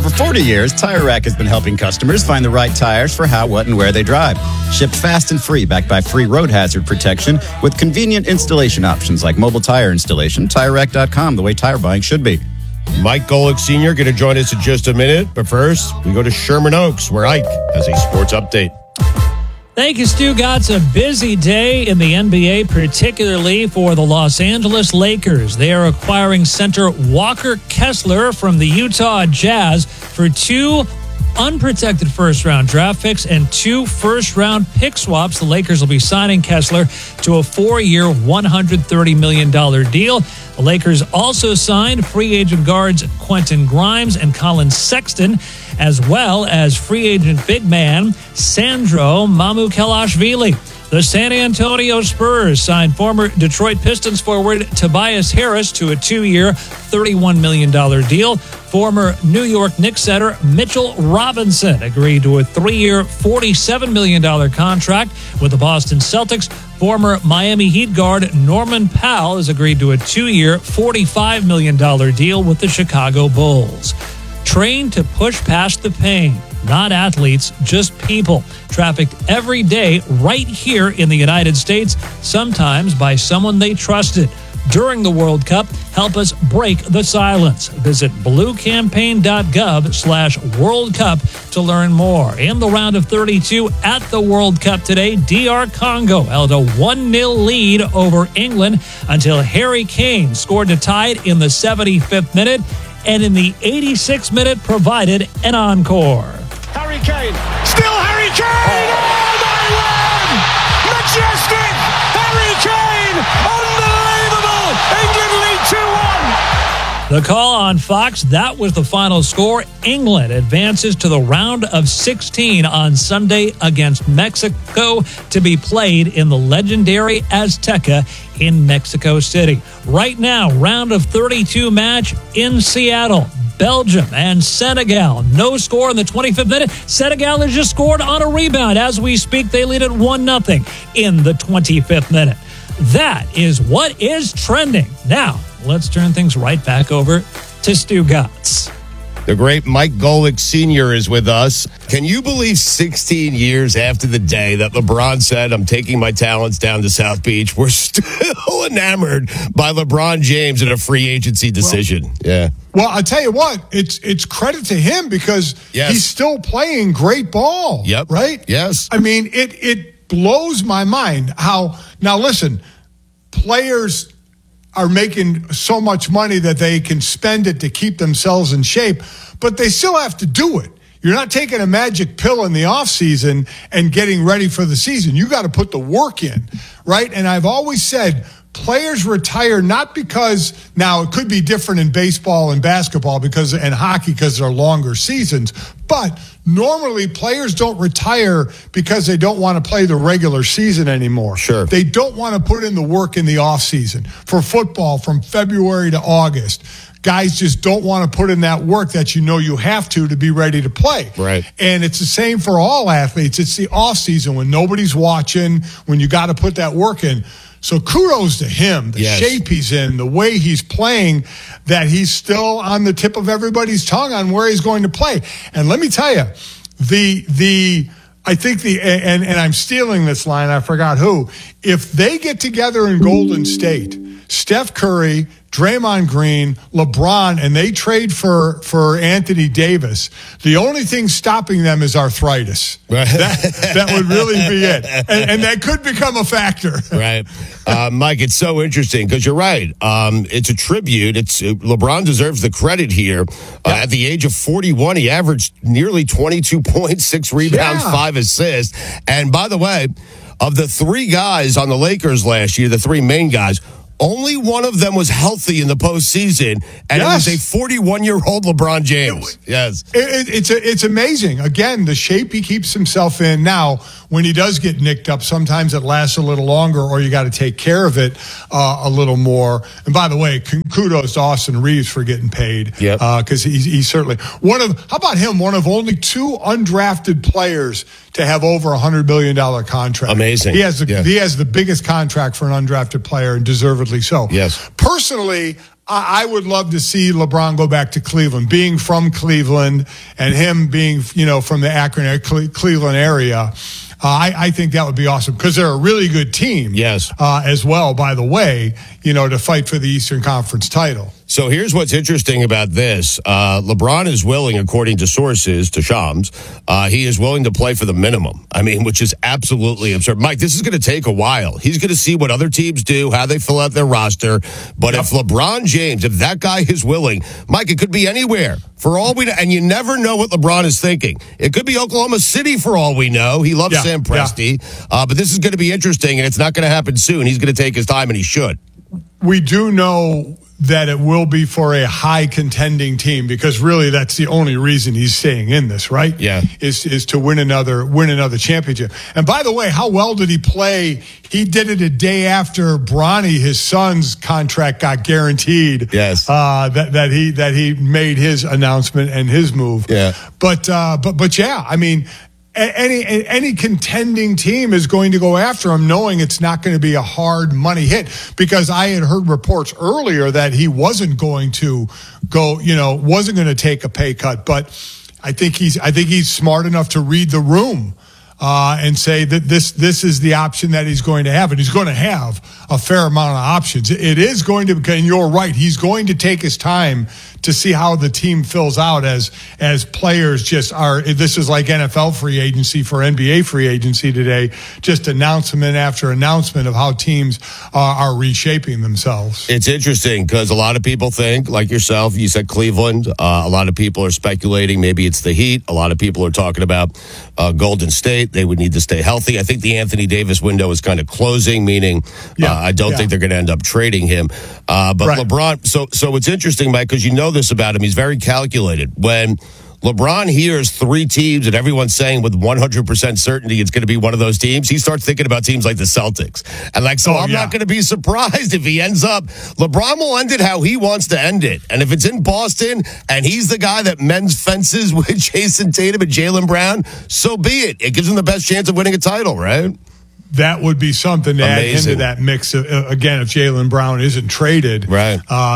over 40 years, Tire Rack has been helping customers find the right tires for how, what, and where they drive. Shipped fast and free, backed by free road hazard protection with convenient installation options like mobile tire installation. TireRack.com, the way tire buying should be. Mike Golick Sr. going to join us in just a minute. But first, we go to Sherman Oaks, where Ike has a sports update. Thank you, Stu. It's a busy day in the NBA, particularly for the Los Angeles Lakers. They are acquiring center Walker Kessler from the Utah Jazz for 2 unprotected first-round draft picks and 2 first-round pick swaps. The Lakers will be signing Kessler to a 4-year, $130 million deal. The Lakers also signed free agent guards Quentin Grimes and Colin Sexton, as well as free agent big man Sandro Mamukelashvili. The San Antonio Spurs signed former Detroit Pistons forward Tobias Harris to a 2-year, $31 million deal. Former New York Knicks center Mitchell Robinson agreed to a 3-year, $47 million contract with the Boston Celtics. Former Miami Heat guard Norman Powell has agreed to a 2-year, $45 million deal with the Chicago Bulls. Train to push past the pain. Not athletes, just people. Trafficked every day right here in the United States, sometimes by someone they trusted. During the World Cup, help us break the silence. Visit bluecampaign.gov/World Cup to learn more. In the round of 32 at the World Cup today, DR Congo held a 1-0 lead over England until Harry Kane scored to tie it in the 75th minute, and in the 86th minute provided an encore. Harry Kane, still Harry Kane! Oh, they win! Majestic! Harry Kane! Unbelievable! England lead 2-1! The call on Fox, that was the final score. England advances to the round of 16 on Sunday against Mexico to be played in the legendary Azteca in Mexico City. Right now, round of 32 match in Seattle. Belgium and Senegal. No score in the 25th minute. Senegal has just scored on a rebound. As we speak, they lead at 1-0 in the 25th minute. That is what is trending. Now, let's turn things right back over to Stu Gatz. The great Mike Golick Sr. is with us. Can you believe 16 years after the day that LeBron said, I'm taking my talents down to South Beach, we're still enamored by LeBron James in a free agency decision? Well, I tell you what, it's credit to him because he's still playing great ball. Yep. Right? Yes. I mean, it blows my mind how, now listen, players are making so much money that they can spend it to keep themselves in shape, but they still have to do it. You're not taking a magic pill in the offseason and getting ready for the season. You got to put the work in, right? And I've always said players retire not because, now it could be different in baseball and basketball and hockey because they're longer seasons, but normally players don't retire because they don't want to play the regular season anymore. Sure. They don't want to put in the work in the offseason. For football, from February to August, guys just don't want to put in that work that you have to be ready to play. Right. And it's the same for all athletes. It's the offseason when nobody's watching, when you got to put that work in. So kudos to him, the shape he's in, the way he's playing, that he's still on the tip of everybody's tongue on where he's going to play. And let me tell you, I think and I'm stealing this line, I forgot who, if they get together in Golden State, Steph Curry, Draymond Green, LeBron, and they trade for Anthony Davis, the only thing stopping them is arthritis. Right. That would really be it. And that could become a factor. Right. Mike, it's so interesting because you're right. It's a tribute. LeBron deserves the credit here. At the age of 41, he averaged nearly 22 points, 6 rebounds, 5 assists. And by the way, of the 3 guys on the Lakers last year, the 3 main guys, only one of them was healthy in the postseason, and it was a 41-year-old LeBron James. It's amazing. Again, the shape he keeps himself in. Now, when he does get nicked up, sometimes it lasts a little longer, or you got to take care of it a little more. And by the way, kudos to Austin Reeves for getting paid. Because he's certainly how about him? One of only 2 undrafted players to have over $100 million contract. Amazing. He has the biggest contract for an undrafted player, and deservedly so. Yes. Personally, I would love to see LeBron go back to Cleveland, being from Cleveland and him being, from the Akron, Cleveland area. I think that would be awesome because they're a really good team. Yes. As well, by the way, to fight for the Eastern Conference title. So here's what's interesting about this. LeBron is willing, according to sources, to Shams, he is willing to play for the minimum. I mean, which is absolutely absurd. Mike, this is going to take a while. He's going to see what other teams do, how they fill out their roster. But if LeBron James, if that guy is willing, Mike, it could be anywhere. For all we know, and you never know what LeBron is thinking. It could be Oklahoma City for all we know. He loves Sam Presti. But this is going to be interesting, and it's not going to happen soon. He's going to take his time, and he should. We do know that it will be for a high contending team because really that's the only reason he's staying in this, right? Yeah. Is to win another championship. And by the way, how well did he play? He did it a day after Bronny, his son's contract got guaranteed. Yes. That he made his announcement and his move. Yeah. But yeah, I mean, any contending team is going to go after him knowing it's not going to be a hard money hit because I had heard reports earlier that he wasn't going to go, wasn't going to take a pay cut, but I think he's smart enough to read the room and say that this is the option that he's going to have, and he's going to have a fair amount of options. It is going to, and you're right, he's going to take his time to see how the team fills out as players just are. This is like NFL free agency for NBA free agency today, just announcement after announcement of how teams are reshaping themselves. It's interesting because a lot of people think, like yourself, you said Cleveland. A lot of people are speculating maybe it's the Heat. A lot of people are talking about Golden State. They would need to stay healthy. I think the Anthony Davis window is kind of closing, meaning I don't think they're going to end up trading him. But right. LeBron, so it's interesting, Mike, because you know this about him. He's very calculated. When LeBron hears three teams and everyone's saying with 100% certainty it's going to be one of those teams, he starts thinking about teams like the Celtics. And I'm not going to be surprised if he ends up, LeBron will end it how he wants to end it. And if it's in Boston and he's the guy that mends fences with Jason Tatum and Jaylen Brown, so be it. It gives him the best chance of winning a title, right? That would be something to add into that mix. Again, if Jaylen Brown isn't traded, right?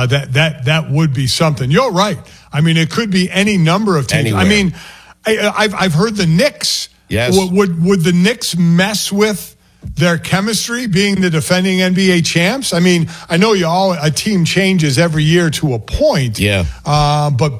That would be something. You're right. I mean, it could be any number of teams. Anywhere. I mean, I've heard the Knicks. Yes. Would the Knicks mess with their chemistry, being the defending NBA champs? I mean, I know a team changes every year to a point. Yeah. But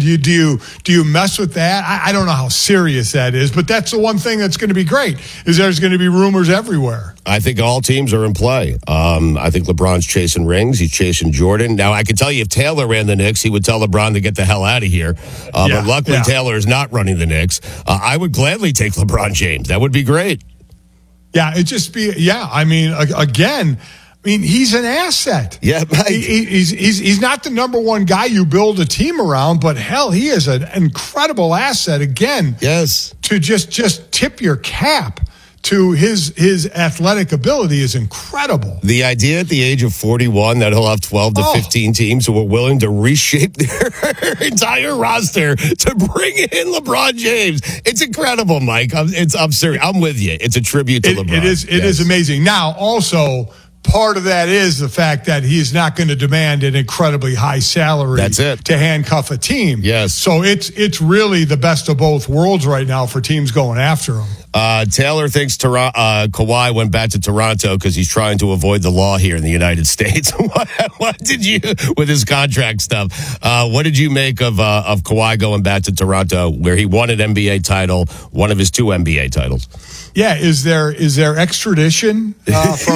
do you mess with that? I don't know how serious that is, but that's the one thing that's going to be great is there's going to be rumors everywhere. I think all teams are in play. I think LeBron's chasing rings. He's chasing Jordan. Now, I can tell you if Taylor ran the Knicks, he would tell LeBron to get the hell out of here. But luckily, Taylor is not running the Knicks. I would gladly take LeBron James. That would be great. Yeah, it'd just be, I mean, again, he's an asset. Yeah, Mike. He's not the number one guy you build a team around, but hell, he is an incredible asset. Again, yes, to just tip your cap to his athletic ability is incredible. The idea at the age of 41 that he'll have 12 to 15 teams who are willing to reshape their entire roster to bring in LeBron James. It's incredible, Mike. I'm serious. I'm with you. It's a tribute to LeBron. It is amazing. Now, also, part of that is the fact that he's not going to demand an incredibly high salary. That's it. To handcuff a team. Yes. So it's really the best of both worlds right now for teams going after him. Taylor thinks Kawhi went back to Toronto because he's trying to avoid the law here in the United States. What did you, with his contract stuff, what did you make of Kawhi going back to Toronto where he won an NBA title, one of his 2 NBA titles? Yeah, is there extradition from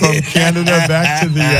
Canada back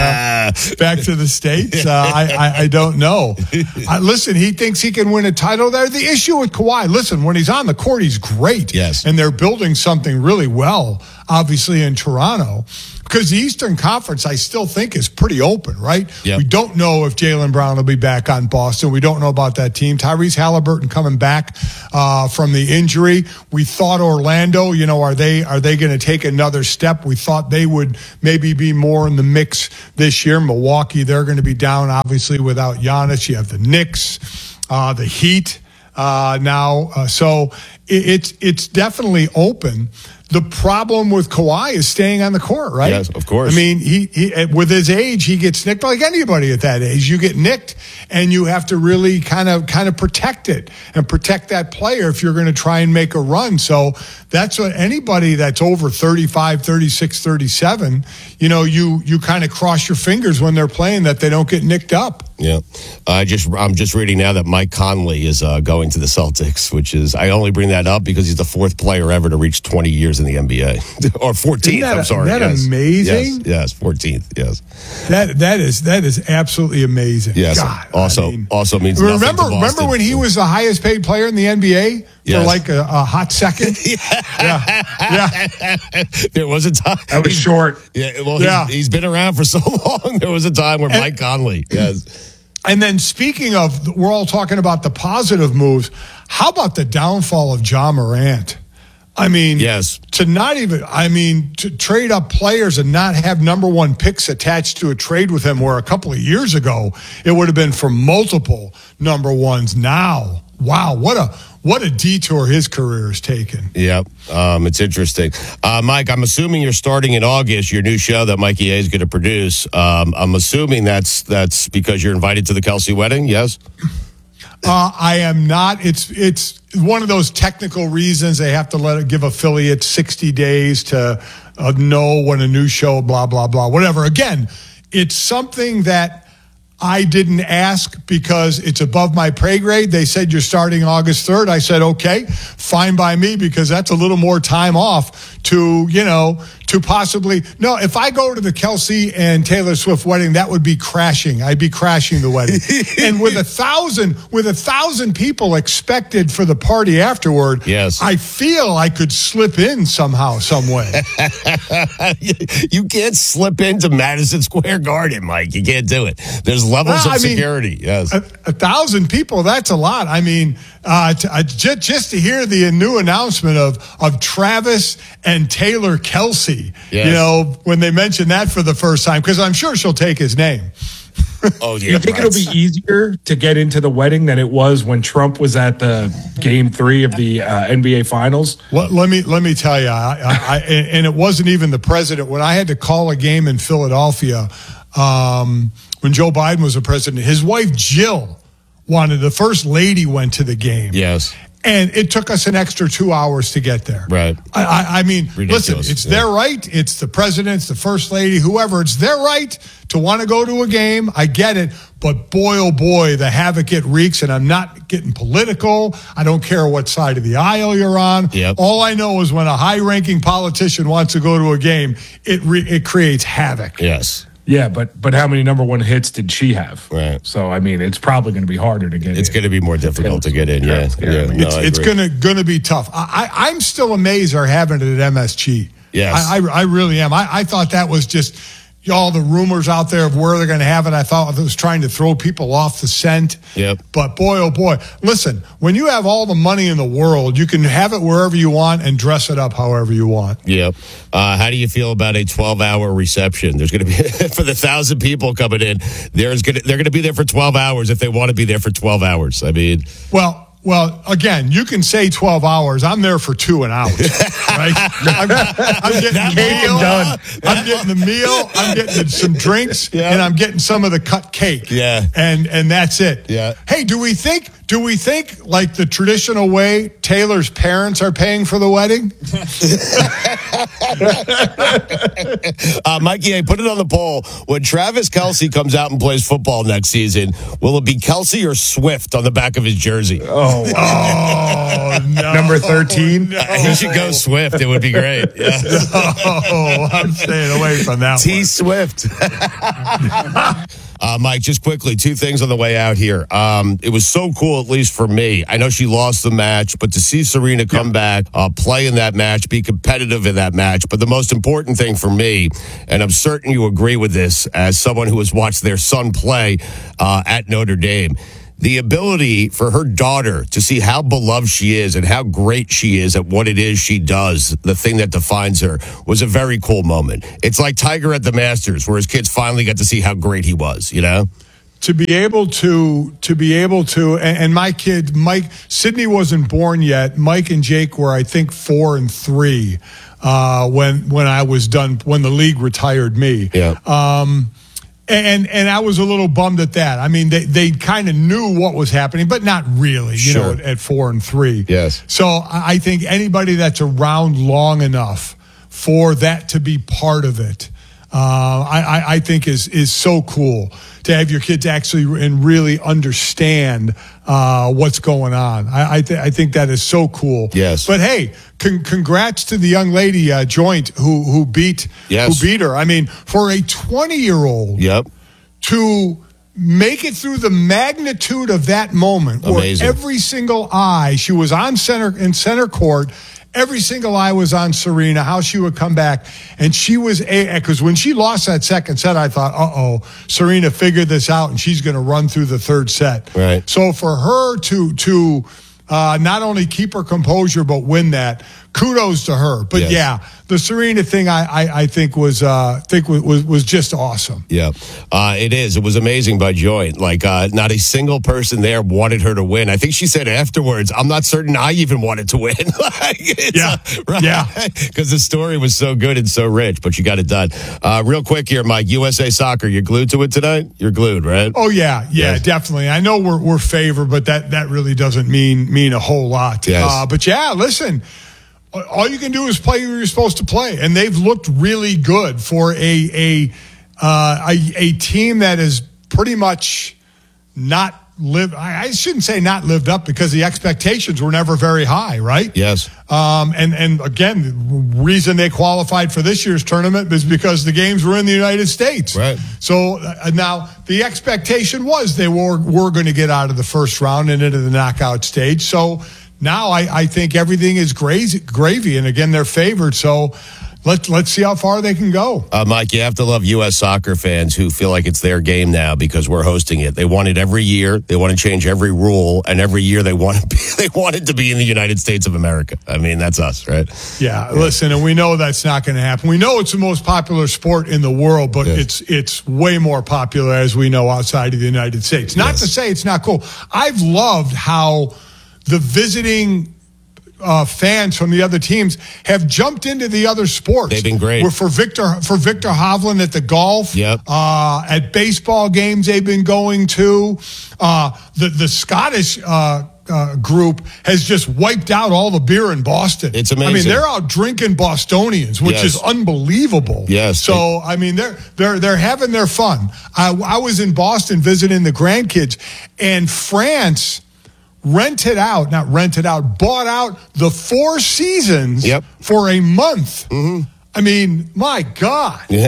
to the States? I don't know. Listen, he thinks he can win a title there. The issue with Kawhi, listen, when he's on the court, he's great. Yes, and they're building something really well, obviously in Toronto. Because the Eastern Conference, I still think, is pretty open, right? Yep. We don't know if Jaylen Brown will be back on Boston. We don't know about that team. Tyrese Halliburton coming back from the injury. We thought Orlando, are they going to take another step? We thought they would maybe be more in the mix this year. Milwaukee, they're going to be down, obviously, without Giannis. You have the Knicks, the Heat now. So it's definitely open. the problem with Kawhi is staying on the court, right? Yes, of course. I mean, he with his age, he gets nicked like anybody at that age. You get nicked, and you have to really kind of protect it and protect that player if you're going to try and make a run. So that's what anybody that's over 35, 36, 37, you kind of cross your fingers when they're playing that they don't get nicked up. Yeah. I'm just reading now that Mike Conley is going to the Celtics, which is, I only bring that up because he's the fourth player ever to reach 20 years in the NBA. Or 14th, I'm sorry. Isn't that amazing? Yes, 14th, yes. That is absolutely amazing. Yes. God, also means nothing to Boston. Remember when he was the highest paid player in the NBA Yes. for like a hot second? Yeah. There was a time. That was short. Yeah, well, he's been around for so long. There was a time where Mike Conley, yes. And then speaking of, we're all talking about the positive moves. How about the downfall of Ja Morant? I mean, yes. To trade up players and not have number one picks attached to a trade with him, where a couple of years ago it would have been for multiple number ones. Now, wow, what a detour his career has taken. Yep, it's interesting. Mike, I'm assuming you're starting in August your new show that Mikey A is going to produce. I'm assuming that's because you're invited to the Kelsey wedding. Yes. I am not. It's one of those technical reasons they have to give affiliates 60 days to know when a new show, blah, blah, blah, whatever. Again, it's something that I didn't ask because it's above my pay grade. They said you're starting August 3rd. I said, okay, fine by me, because that's a little more time off to possibly. No, if I go to the Kelsey and Taylor Swift wedding, that would be crashing. I'd be crashing the wedding. And with 1,000 people expected for the party afterward, yes. I feel I could slip in somehow, some way. You can't slip into Madison Square Garden, Mike. You can't do it. There's levels of security. Yes. 1,000 people, that's a lot. I mean, just to hear the new announcement of Travis and Taylor Kelsey, yes. When they mentioned that for the first time, because I'm sure she'll take his name. Oh, yeah. You think it'll be easier to get into the wedding than it was when Trump was at the Game 3 of the NBA Finals? Let me tell you, and it wasn't even the president. When I had to call a game in Philadelphia, when Joe Biden was the president, his wife Jill the first lady went to the game. Yes. And it took us an extra 2 hours to get there. Right. I mean, ridiculous. Listen, it's their right. It's the president, it's the first lady, whoever. It's their right to want to go to a game. I get it. But boy, oh boy, the havoc it wreaks. And I'm not getting political. I don't care what side of the aisle you're on. Yep. All I know is when a high-ranking politician wants to go to a game, it creates havoc. Yes. Yeah, but how many number one hits did she have? Right. So, I mean, it's probably going to be harder to get in. It's going to be more difficult to get in, yeah. It's going to be tough. I'm still amazed they're having it at MSG. Yes. I really am. I thought that was just all the rumors out there of where they're going to have it. I thought it was trying to throw people off the scent. Yep. But boy, oh boy. Listen, when you have all the money in the world, you can have it wherever you want and dress it up however you want. Yep. How do you feel about a 12-hour reception? There's going to be, for the 1,000 people coming in, they're going to be there for 12 hours if they want to be there for 12 hours. I mean. Well, again, you can say 12 hours. I'm there for 2 and out. Right? I'm getting the meal. I'm getting the meal. I'm getting some drinks, and I'm getting some of the cut cake. Yeah. And that's it. Yeah. Hey, do we think like the traditional way Taylor's parents are paying for the wedding? Mikey, put it on the poll. When Travis Kelsey comes out and plays football next season, will it be Kelsey or Swift on the back of his jersey? Oh, no. Number 13? No. He should go Swift. It would be great. Yeah. No, I'm staying away from that T. one. Swift. Mike, just quickly, 2 things on the way out here. It was so cool, at least for me. I know she lost the match, but to see Serena come back, play in that match, be competitive in that match. But the most important thing for me, and I'm certain you agree with this as someone who has watched their son play at Notre Dame, the ability for her daughter to see how beloved she is and how great she is at what it is she does, the thing that defines her, was a very cool moment. It's like Tiger at the Masters, where his kids finally got to see how great he was, to be able to, and my kid, Mike, Sydney wasn't born yet. Mike and Jake were, I think, 4 and 3 when I was done, when the league retired me. Yeah. And I was a little bummed at that. I mean, they kind of knew what was happening, but not really, you know, at 4 and 3. Yes. So I think anybody that's around long enough for that to be part of it, I think is so cool to have your kids actually and really understand what's going on. I think that is so cool. Yes. But hey, congrats to the young lady Joint who beat her. I mean, for a 20-year-old to make it through the magnitude of that moment, amazing. Where every single eye, she was in center court. Every single eye was on Serena, how she would come back. And she was, because when she lost that second set, I thought, Serena figured this out and she's going to run through the third set. Right. So for her to not only keep her composure, but win that, kudos to her. But yeah, the Serena thing I think was just awesome. Yeah, it is. It was amazing by Joint. Like not a single person there wanted her to win. I think she said afterwards, "I'm not certain I even wanted to win." Because the story was so good and so rich, but you got it done. Real quick here, Mike. USA Soccer, you're glued to it tonight. You're glued, right? Oh yeah, definitely. I know we're favored, but that really doesn't mean a whole lot. Yes. But yeah, listen. All you can do is play who you're supposed to play, and they've looked really good for a team that is pretty much not lived. I shouldn't say not lived up because the expectations were never very high, right? Yes. And again, the reason they qualified for this year's tournament is because the games were in the United States. Right. So now the expectation was they were going to get out of the first round and into the knockout stage. So. Now I think everything is gravy, and again they're favored. So let's see how far they can go. Mike, you have to love U.S. soccer fans who feel like it's their game now because we're hosting it. They want it every year. They want to change every rule, and every year they want it to be in the United States of America. I mean, that's us, right? Yeah. Listen, and we know that's not going to happen. We know it's the most popular sport in the world, but it's way more popular, as we know, outside of the United States. Not to say it's not cool. I've loved how the visiting fans from the other teams have jumped into the other sports. They've been great. For Victor Hovland at the golf, at baseball games they've been going to. The Scottish group has just wiped out all the beer in Boston. It's amazing. I mean, they're out drinking Bostonians, which is unbelievable. Yes. So I mean, they're having their fun. I was in Boston visiting the grandkids, and France bought out the Four Seasons for a month. Mm-hmm. I mean, my God. Yeah.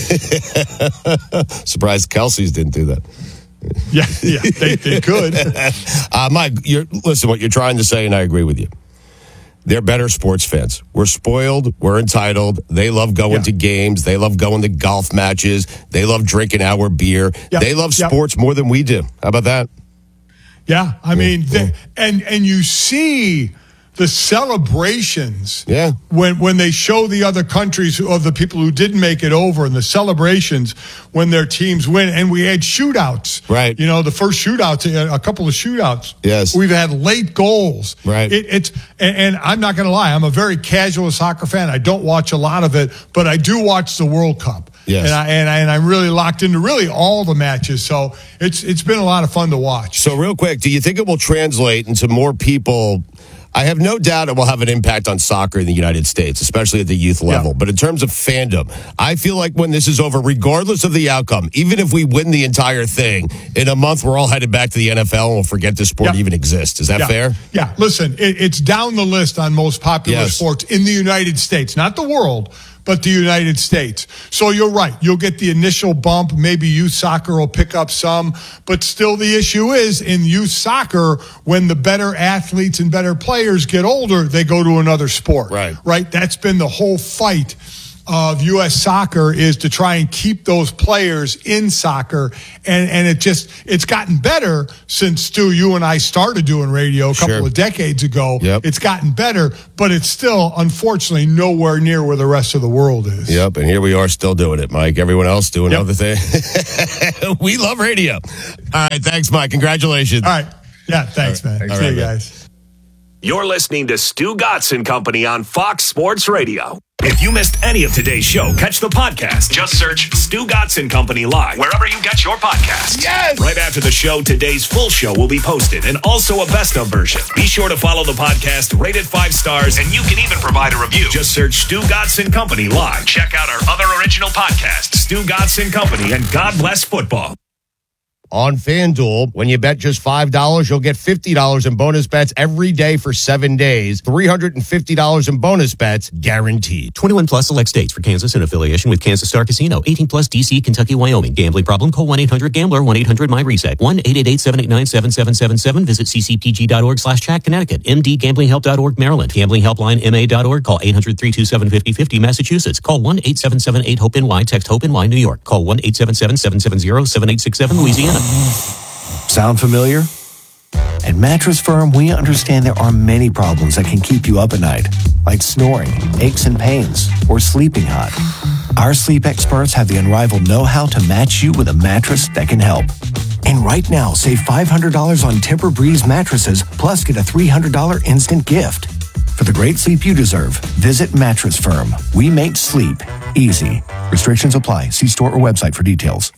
Surprised Kelsey's didn't do that. Yeah, they could. Mike, listen, what you're trying to say, and I agree with you. They're better sports fans. We're spoiled. We're entitled. They love going to games. They love going to golf matches. They love drinking our beer. They love sports more than we do. How about that? Yeah, I mean, and you see the celebrations when they show the other countries of the people who didn't make it over, and the celebrations when their teams win. And we had shootouts. Right. You know, the first shootouts, a couple of shootouts. Yes. We've had late goals. Right. And I'm not going to lie, I'm a very casual soccer fan. I don't watch a lot of it, but I do watch the World Cup. Yes. And I'm really locked into really all the matches. So it's been a lot of fun to watch. So real quick, do you think it will translate into more people? I have no doubt it will have an impact on soccer in the United States, especially at the youth level. But in terms of fandom, I feel like when this is over, regardless of the outcome, even if we win the entire thing, in a month we're all headed back to the NFL and we'll forget this sport even exists. Is that fair? Yeah. Listen, it's down the list on most popular sports in the United States, not the world, but the United States. So you're right. You'll get the initial bump. Maybe youth soccer will pick up some. But still the issue is in youth soccer, when the better athletes and better players get older, they go to another sport. Right. Right? That's been the whole fight of U.S. soccer is to try and keep those players in soccer. And it's gotten better since, Stu, you and I started doing radio a couple of decades ago. Yep. It's gotten better, but it's still, unfortunately, nowhere near where the rest of the world is. Yep, and here we are still doing it, Mike. Everyone else doing other things. We love radio. All right, thanks, Mike. Congratulations. All right. Yeah, thanks, man. See you guys. You're listening to Stu Gatz and Company on Fox Sports Radio. If you missed any of today's show, catch the podcast. Just search Stu Gatz and Company Live wherever you get your podcasts. Yes! Right after the show, today's full show will be posted and also a best-of version. Be sure to follow the podcast, rate it 5 stars, and you can even provide a review. Just search Stu Gatz and Company Live. Check out our other original podcasts, Stu Gatz and Company and God Bless Football. On FanDuel, when you bet just $5, you'll get $50 in bonus bets every day for 7 days. $350 in bonus bets guaranteed. 21 plus select states. For Kansas in affiliation with Kansas Star Casino. 18 plus DC, Kentucky, Wyoming. Gambling problem? Call 1-800-GAMBLER. 1-800-MyReset. 1-888-789-7777. Visit ccpg.org/chat. Connecticut. mdgamblinghelp.org Maryland. Gamblinghelpline.ma.org. Call 800-327-5050 Massachusetts. Call 1-877-8-HOPE-NY. Text HOPE-NY New York. Call 1-877-770-7867 Louisiana. Sound familiar? At Mattress Firm, we understand there are many problems that can keep you up at night, like snoring, aches and pains, or sleeping hot. Our sleep experts have the unrivaled know-how to match you with a mattress that can help. And right now, save $500 on Tempur-Breeze mattresses, plus get a $300 instant gift. For the great sleep you deserve, visit Mattress Firm. We make sleep easy. Restrictions apply. See store or website for details.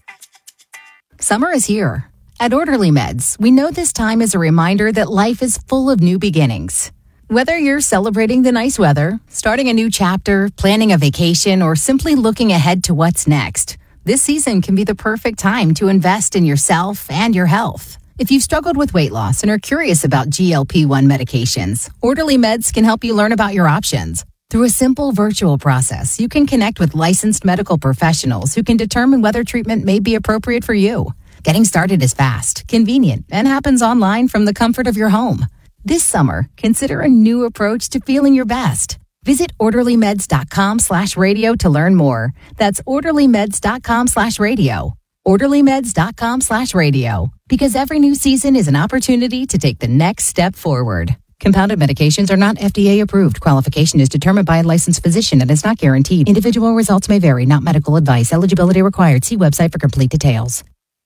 Summer is here. At Orderly Meds, we know this time is a reminder that life is full of new beginnings. Whether you're celebrating the nice weather, starting a new chapter, planning a vacation, or simply looking ahead to what's next, this season can be the perfect time to invest in yourself and your health. If you've struggled with weight loss and are curious about GLP-1 medications, Orderly Meds can help you learn about your options. Through a simple virtual process, you can connect with licensed medical professionals who can determine whether treatment may be appropriate for you. Getting started is fast, convenient, and happens online from the comfort of your home. This summer, consider a new approach to feeling your best. Visit orderlymeds.com/radio to learn more. That's orderlymeds.com/radio. orderlymeds.com/radio. Because every new season is an opportunity to take the next step forward. Compounded medications are not FDA approved. Qualification is determined by a licensed physician and is not guaranteed. Individual results may vary, not medical advice. Eligibility required. See website for complete details.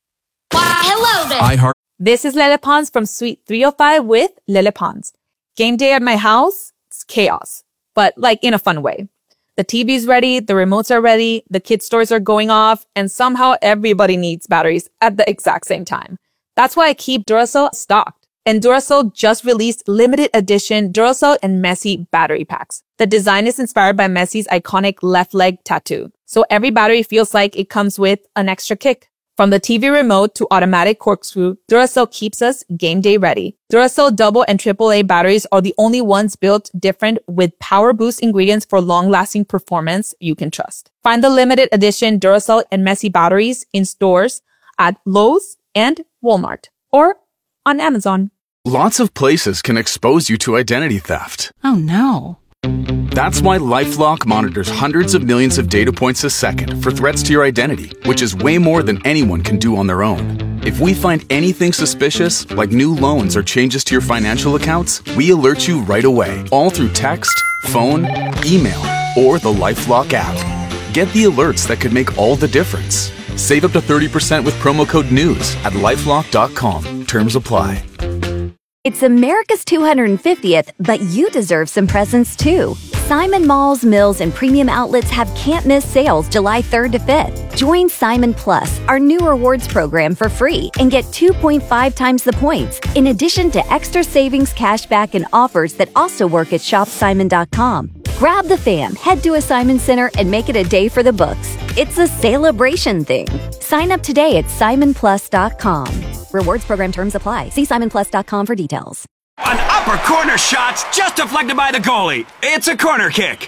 Hello there. This is Lele Pons from Suite 305 with Lele Pons. Game day at my house, it's chaos, but like in a fun way. The TV's ready, the remotes are ready, the kids' toys are going off, and somehow everybody needs batteries at the exact same time. That's why I keep Duracell stocked. And Duracell just released limited edition Duracell and Messi battery packs. The design is inspired by Messi's iconic left leg tattoo. So every battery feels like it comes with an extra kick. From the TV remote to automatic corkscrew, Duracell keeps us game day ready. Duracell double and AAA batteries are the only ones built different with power boost ingredients for long-lasting performance you can trust. Find the limited edition Duracell and Messi batteries in stores at Lowe's and Walmart or on Amazon. Lots of places can expose you to identity theft. Oh no. That's why LifeLock monitors hundreds of millions of data points a second for threats to your identity, which is way more than anyone can do on their own. If we find anything suspicious, like new loans or changes to your financial accounts, we alert you right away, all through text, phone, email, or the LifeLock app. Get the alerts that could make all the difference. Save up to 30% with promo code NEWS at LifeLock.com. Terms apply. It's America's 250th, but you deserve some presents too. Simon Malls, Mills, and Premium Outlets have can't-miss sales July 3rd to 5th. Join Simon Plus, our new rewards program, for free and get 2.5 times the points, in addition to extra savings, cashback, and offers that also work at ShopSimon.com. Grab the fam, head to a Simon Center, and make it a day for the books. It's a celebration thing. Sign up today at SimonPlus.com. Rewards program terms apply. See SimonPlus.com for details. An upper corner shot's just deflected by the goalie. It's a corner kick.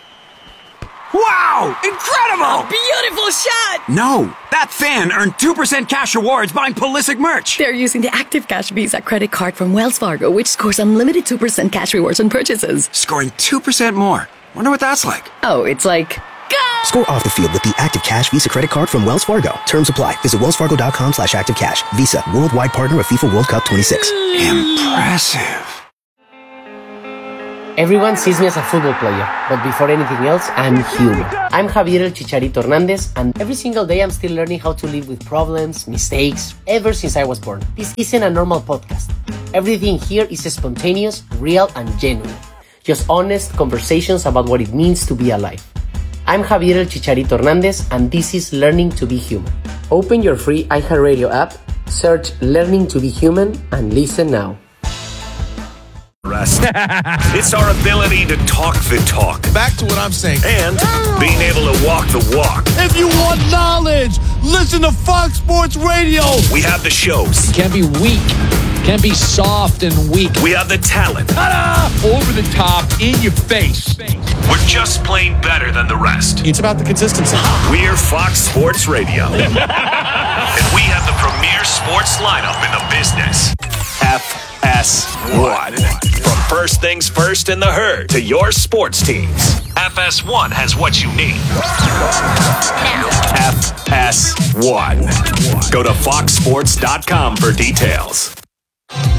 Wow! Incredible! A beautiful shot! No, that fan earned 2% cash rewards buying Pulisic merch. They're using the Active Cash Visa credit card from Wells Fargo, which scores unlimited 2% cash rewards on purchases. Scoring 2% more. Wonder what that's like. Oh, it's like... Go! Score off the field with the Active Cash Visa credit card from Wells Fargo. Terms apply. Visit wellsfargo.com/activecash. Visa, worldwide partner of FIFA World Cup 26. Impressive. Everyone sees me as a football player, but before anything else, I'm human. I'm Javier El Chicharito Hernandez, and every single day I'm still learning how to live with problems, mistakes, ever since I was born. This isn't a normal podcast. Everything here is spontaneous, real, and genuine. Just honest conversations about what it means to be alive. I'm Javier El Chicharito Hernandez, and this is Learning to be Human. Open your free iHeartRadio app, search Learning to be Human, and listen now. It's our ability to talk the talk. Back to what I'm saying. And being able to walk the walk. If you want knowledge, listen to Fox Sports Radio. We have the shows. Can't be weak. Can't be soft and weak. We have the talent. Ta-da! Over the top, in your face. We're just plain better than the rest. It's about the consistency. We're Fox Sports Radio. And we have the premier sports lineup in the business. FS1. From first things first in the herd to your sports teams, FS1 has what you need. FS1. Go to foxsports.com for details.